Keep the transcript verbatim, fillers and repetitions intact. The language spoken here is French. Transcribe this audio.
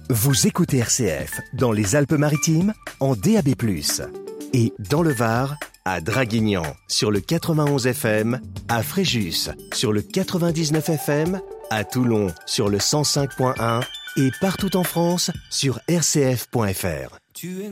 Vous écoutez R C F dans les Alpes-Maritimes en D A B plus, et dans le Var à Draguignan sur le quatre-vingt-onze F M, à Fréjus sur le quatre-vingt-dix-neuf F M, à Toulon sur le cent cinq point un et partout en France sur r c f point f r. Tu es